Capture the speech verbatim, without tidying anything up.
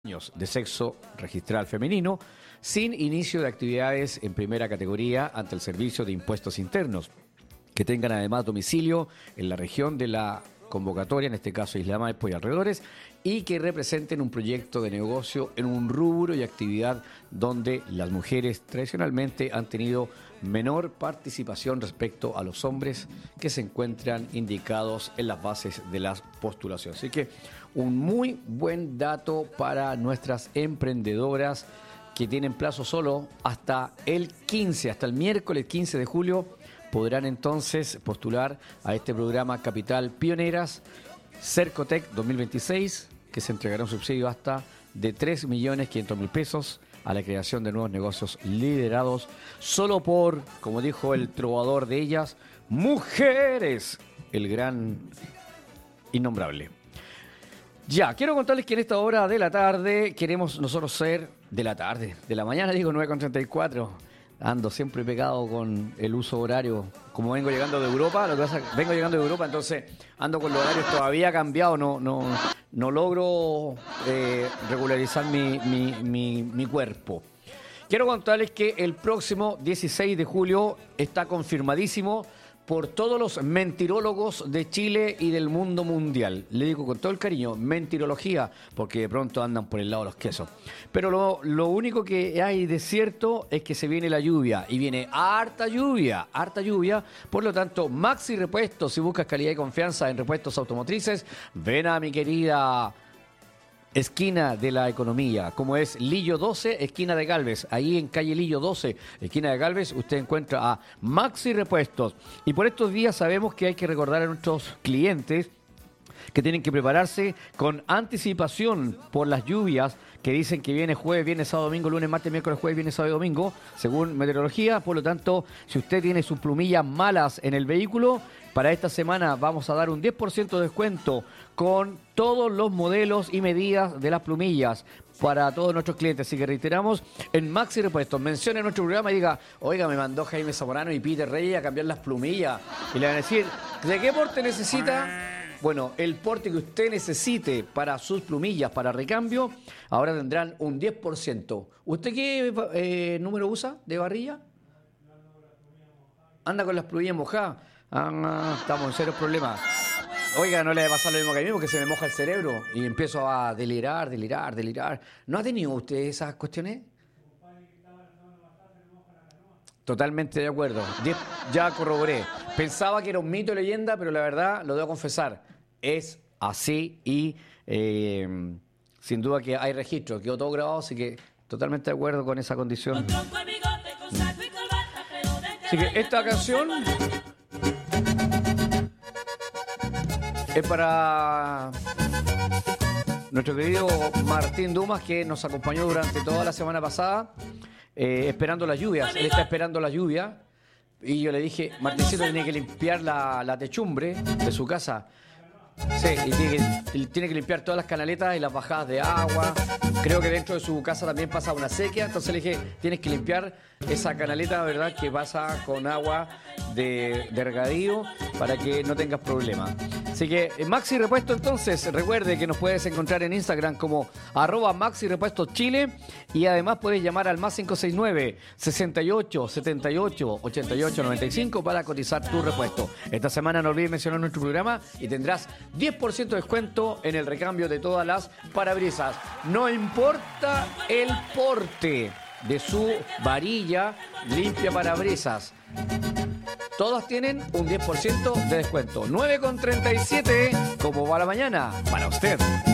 Años de sexo registral femenino sin inicio de actividades en primera categoría ante el Servicio de Impuestos Internos, que tengan además domicilio en la región de la convocatoria, en este caso Isla Maipo y alrededores, y que representen un proyecto de negocio en un rubro y actividad donde las mujeres tradicionalmente han tenido menor participación respecto a los hombres que se encuentran indicados en las bases de las postulaciones. Así que un muy buen dato para nuestras emprendedoras que tienen plazo solo hasta el quince, hasta el miércoles quince de julio, podrán entonces postular a este programa Capital Pioneras Cercotec dos mil veintiséis, que se entregará un subsidio hasta de tres millones quinientos mil pesos a la creación de nuevos negocios liderados solo por, como dijo el trovador de ellas, mujeres, el gran innombrable. Ya, quiero contarles que en esta hora de la tarde queremos nosotros ser, de la tarde, de la mañana digo nueve con treinta y cuatro, ando siempre pegado con el uso horario, como vengo llegando de Europa, lo que pasa es que vengo llegando de Europa, entonces ando con los horarios todavía cambiados, no, no, no logro eh, regularizar mi, mi, mi, mi cuerpo. Quiero contarles que el próximo dieciséis de julio está confirmadísimo por todos los mentirólogos de Chile y del mundo mundial. Le digo con todo el cariño, mentirología, porque de pronto andan por el lado de los quesos. Pero lo, lo único que hay de cierto es que se viene la lluvia, y viene harta lluvia, harta lluvia. Por lo tanto, Maxi Repuestos, si buscas calidad y confianza en repuestos automotrices, ven a mi querida esquina de la economía, como es Lillo doce, esquina de Galvez. Ahí en calle Lillo doce, esquina de Galvez, usted encuentra a Maxi Repuestos. Y por estos días sabemos que hay que recordar a nuestros clientes que tienen que prepararse con anticipación por las lluvias que dicen que viene jueves, viernes, sábado, domingo, lunes, martes, miércoles, jueves, viernes, sábado y domingo, según meteorología. Por lo tanto, si usted tiene sus plumillas malas en el vehículo, para esta semana vamos a dar un diez por ciento de descuento con todos los modelos y medidas de las plumillas para todos nuestros clientes. Así que reiteramos, en Maxi Repuestos, mencione nuestro programa y diga: oiga, me mandó Jaime Zamorano y Peter Reyes a cambiar las plumillas. Y le van a decir: ¿de qué porte necesita? Bueno, el porte que usted necesite para sus plumillas, para recambio, ahora tendrán un diez por ciento. ¿Usted qué eh, número usa de barrilla? Anda con las plumillas mojadas. Ah, estamos en serios problemas. Oiga, no le va a pasar lo mismo que a mí, porque se me moja el cerebro y empiezo a delirar, delirar, delirar. ¿No ha tenido usted esas cuestiones? Totalmente de acuerdo. Ya corroboré. Pensaba que era un mito y leyenda, pero la verdad, lo debo confesar, es así y eh, sin duda que hay registro. Quedó todo grabado, así que totalmente de acuerdo con esa condición. Así que esta canción es para nuestro querido Martín Dumas, que nos acompañó durante toda la semana pasada, eh, esperando las lluvias. Él está esperando la lluvia. Y yo le dije: Martincito tiene que limpiar la, la techumbre de su casa. Sí, y tiene, que, y tiene que limpiar todas las canaletas y las bajadas de agua. Creo que dentro de su casa también pasa una sequía. Entonces le dije: tienes que limpiar esa canaleta, ¿verdad?, que pasa con agua de, de regadío, para que no tengas problemas. Así que Maxi Repuesto, entonces, recuerde que nos puedes encontrar en Instagram como arroba Maxi Repuesto Chile, y además puedes llamar al más cinco seis nueve, sesenta y ocho, setenta y ocho, ochenta y ocho, noventa y cinco para cotizar tu repuesto. Esta semana no olvides mencionar nuestro programa y tendrás diez por ciento de descuento en el recambio de todas las parabrisas. No importa el porte de su varilla limpia parabrisas, todas tienen un diez por ciento de descuento. nueve con treinta y siete, ¿cómo va la mañana? Para usted.